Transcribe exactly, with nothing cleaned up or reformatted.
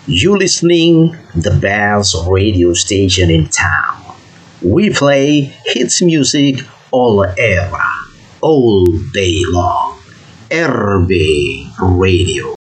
You listening the best radio station in town. We play hits music all era, all day long. R B Radio.